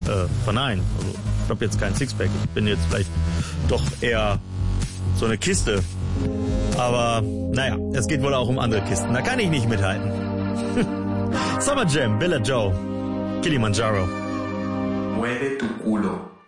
verneinen. Also, ich habe jetzt kein Sixpack. Ich bin jetzt vielleicht doch eher so eine Kiste. Aber naja, es geht wohl auch um andere Kisten. Da kann ich nicht mithalten. Summer Jam, Billa Joe, Kilimanjaro. Mueve tu culo.